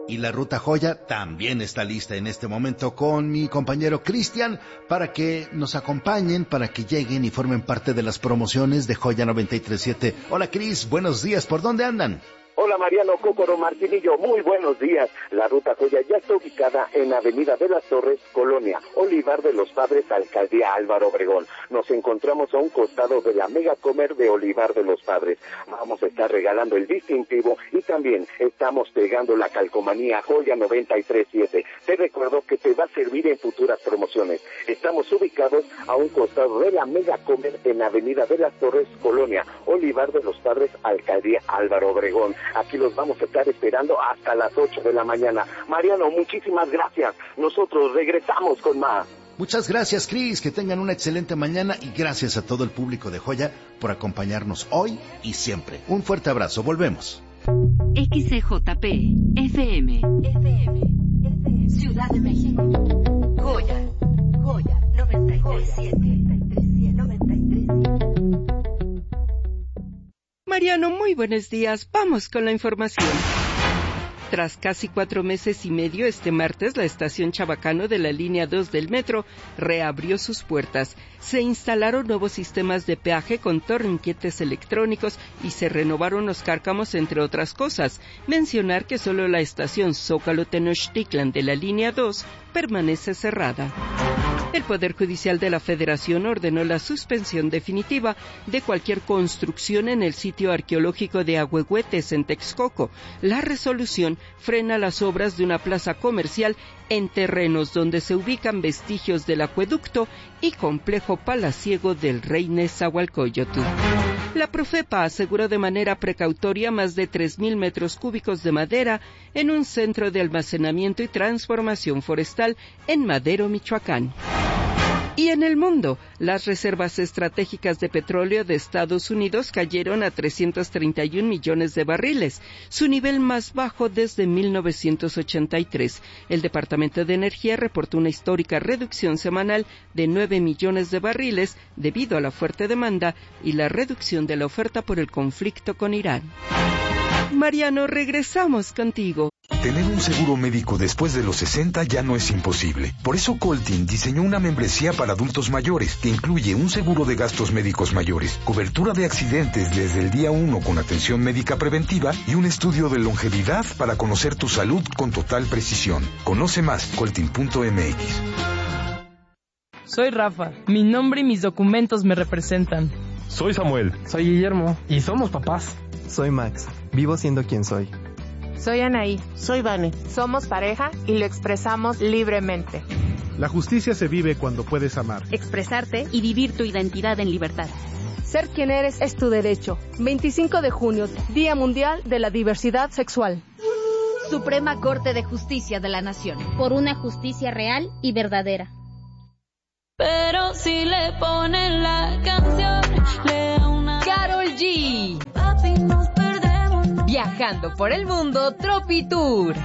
Y la Ruta Joya también está lista en este momento con mi compañero Cristian para que nos acompañen, para que lleguen y formen parte de las promociones de Joya 93.7. Hola Cris, buenos días, ¿por dónde andan? Hola Mariano, Cócoro, Martinillo, muy buenos días. La Ruta Joya ya está ubicada en Avenida de las Torres, Colonia Olivar de los Padres, Alcaldía Álvaro Obregón. Nos encontramos a un costado de la Mega Comer de Olivar de los Padres. Vamos a estar regalando el distintivo y también estamos pegando la calcomanía Joya 93.7. Te recuerdo que te va a servir en futuras promociones. Estamos ubicados a un costado de la Mega Comer en Avenida de las Torres, Colonia Olivar de los Padres, Alcaldía Álvaro Obregón. Aquí los vamos a estar esperando hasta las 8 de la mañana. Mariano, muchísimas gracias. Nosotros regresamos con más. Muchas gracias, Cris. Que tengan una excelente mañana y gracias a todo el público de Joya por acompañarnos hoy y siempre. Un fuerte abrazo. Volvemos. XCJP FM Ciudad de México. Joya 93.7. Mariano, muy buenos días. Vamos con la información. Tras casi 4 meses y medio, este martes, la estación Chabacano de la línea 2 del metro reabrió sus puertas. Se instalaron nuevos sistemas de peaje con torniquetes electrónicos y se renovaron los cárcamos, entre otras cosas. Mencionar que solo la estación Zócalo-Tenochtitlan de la línea 2 permanece cerrada. El Poder Judicial de la Federación ordenó la suspensión definitiva de cualquier construcción en el sitio arqueológico de Ahuehuetes, en Texcoco. La resolución frena las obras de una plaza comercial en terrenos donde se ubican vestigios del acueducto y complejo palaciego del rey Nezahualcóyotl. La Profepa aseguró de manera precautoria más de 3,000 metros cúbicos de madera en un centro de almacenamiento y transformación forestal en Madero, Michoacán. Y en el mundo, las reservas estratégicas de petróleo de Estados Unidos cayeron a 331 millones de barriles, su nivel más bajo desde 1983. El Departamento de Energía reportó una histórica reducción semanal de 9 millones de barriles debido a la fuerte demanda y la reducción de la oferta por el conflicto con Irán. Mariano, regresamos contigo. Tener un seguro médico después de los 60 ya no es imposible. Por eso Coltin diseñó una membresía para adultos mayores que incluye un seguro de gastos médicos mayores, cobertura de accidentes desde el día 1 con atención médica preventiva y un estudio de longevidad para conocer tu salud con total precisión. Conoce más, coltin.mx. Soy Rafa. Mi nombre y mis documentos me representan. Soy Samuel. Soy Guillermo. Y somos papás. Soy Max. Vivo siendo quien soy. Soy Anaí. Soy Vane. Somos pareja y lo expresamos libremente. La justicia se vive cuando puedes amar, expresarte y vivir tu identidad en libertad. Ser quien eres es tu derecho. 25 de junio, Día Mundial de la Diversidad Sexual. Suprema Corte de Justicia de la Nación. Por una justicia real y verdadera. Pero si le ponen la canción, le da una... Karol G. Papi, nos perdemos. Viajando por el mundo, Tropi Tour.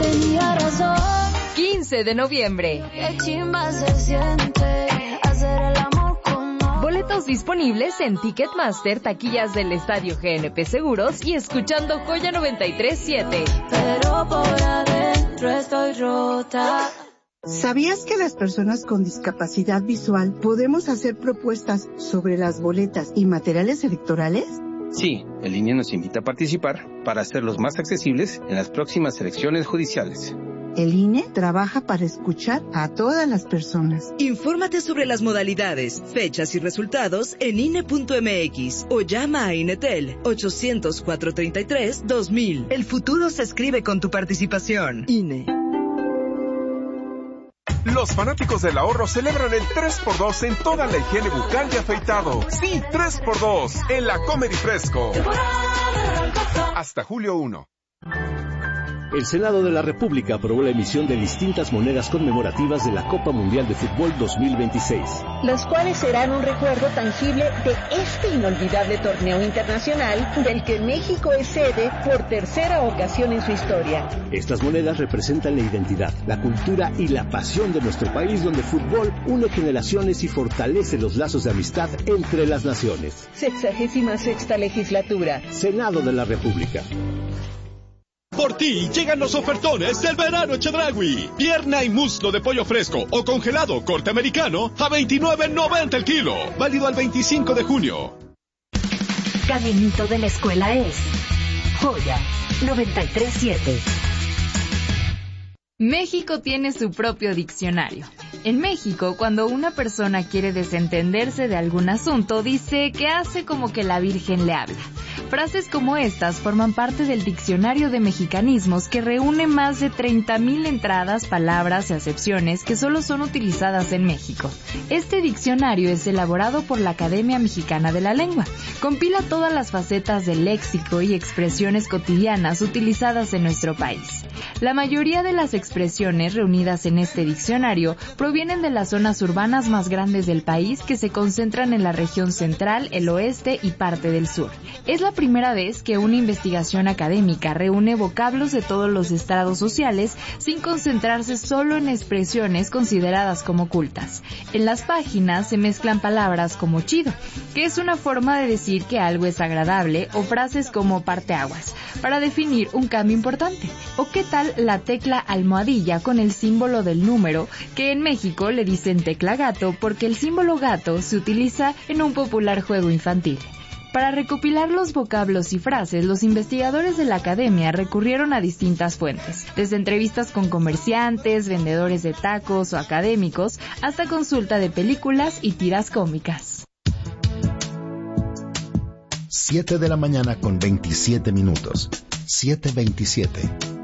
15 de noviembre. Qué chimba se siente hacer el amor con nosotros. Boletos disponibles en Ticketmaster, taquillas del Estadio GNP Seguros y escuchando Joya 93.7. Pero por adentro estoy rota. ¿Sabías que las personas con discapacidad visual podemos hacer propuestas sobre las boletas y materiales electorales? Sí, el INE nos invita a participar para hacerlos más accesibles en las próximas elecciones judiciales. El INE trabaja para escuchar a todas las personas. Infórmate sobre las modalidades, fechas y resultados en INE.mx o llama a INETEL 800-433-2000. El futuro se escribe con tu participación. INE. Los fanáticos del ahorro celebran el 3x2 en toda la higiene bucal y afeitado. Sí, 3x2 en la Comer y Fresco. Hasta julio 1. El Senado de la República aprobó la emisión de distintas monedas conmemorativas de la Copa Mundial de Fútbol 2026. Los cuales serán un recuerdo tangible de este inolvidable torneo internacional del que México es sede por tercera ocasión en su historia. Estas monedas representan la identidad, la cultura y la pasión de nuestro país, donde el fútbol une generaciones y fortalece los lazos de amistad entre las naciones. 66ª legislatura. Senado de la República. Por ti llegan los ofertones del verano Chedraui. Pierna y muslo de pollo fresco o congelado corte americano a $29.90 el kilo. Válido al 25 de junio. Caminito de la escuela es Joya 93.7. México tiene su propio diccionario. En México, cuando una persona quiere desentenderse de algún asunto, dice que hace como que la Virgen le habla. Frases como estas forman parte del diccionario de mexicanismos que reúne más de 30,000 entradas, palabras y acepciones que solo son utilizadas en México. Este diccionario es elaborado por la Academia Mexicana de la Lengua. Compila todas las facetas del léxico y expresiones cotidianas utilizadas en nuestro país. La mayoría de las expresiones reunidas en este diccionario provienen de las zonas urbanas más grandes del país que se concentran en la región central, el oeste y parte del sur. Es la primera vez que una investigación académica reúne vocablos de todos los estrados sociales sin concentrarse solo en expresiones consideradas como cultas. En las páginas se mezclan palabras como chido, que es una forma de decir que algo es agradable, o frases como parteaguas, para definir un cambio importante. ¿O qué tal la tecla almohadilla con el símbolo del número, que en México le dicen tecla gato porque el símbolo gato se utiliza en un popular juego infantil? Para recopilar los vocablos y frases, los investigadores de la academia recurrieron a distintas fuentes, desde entrevistas con comerciantes, vendedores de tacos o académicos, hasta consulta de películas y tiras cómicas. 7 de la mañana con 27 minutos. 7:27.